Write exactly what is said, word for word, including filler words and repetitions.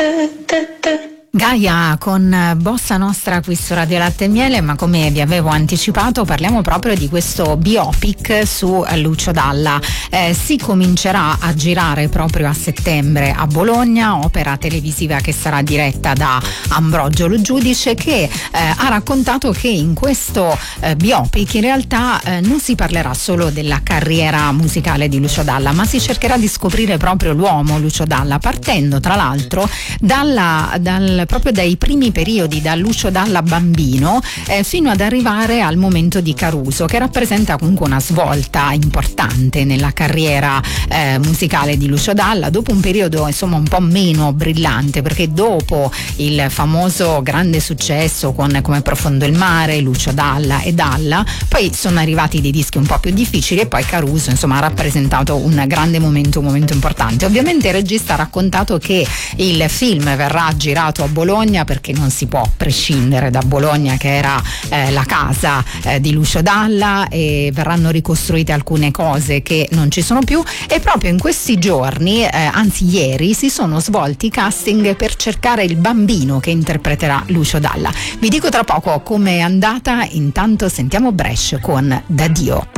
Gaia con Bossa Nostra qui su Radio Latte e Miele, ma come vi avevo anticipato parliamo proprio di questo biopic su Lucio Dalla. Eh, si comincerà a girare proprio a settembre a Bologna, opera televisiva che sarà diretta da Ambrogio Lo Giudice, che eh, ha raccontato che in questo eh, biopic in realtà eh, non si parlerà solo della carriera musicale di Lucio Dalla, ma si cercherà di scoprire proprio l'uomo Lucio Dalla, partendo tra l'altro dalla, dal proprio dai primi periodi, da Lucio Dalla bambino eh, fino ad arrivare al momento di Caruso, che rappresenta comunque una svolta importante nella carriera eh, musicale di Lucio Dalla, dopo un periodo insomma un po' meno brillante, perché dopo il famoso grande successo con Come profondo il mare, Lucio Dalla e Dalla, poi sono arrivati dei dischi un po' più difficili e poi Caruso insomma ha rappresentato un grande momento, un momento importante. Ovviamente il regista ha raccontato che il film verrà girato a Bologna perché non si può prescindere da Bologna, che era eh, la casa eh, di Lucio Dalla, e verranno ricostruite alcune cose che non ci sono più, e proprio in questi giorni, eh, anzi ieri, si sono svolti i casting per cercare il bambino che interpreterà Lucio Dalla. Vi dico tra poco com'è andata, intanto sentiamo Bresh con D'Addio.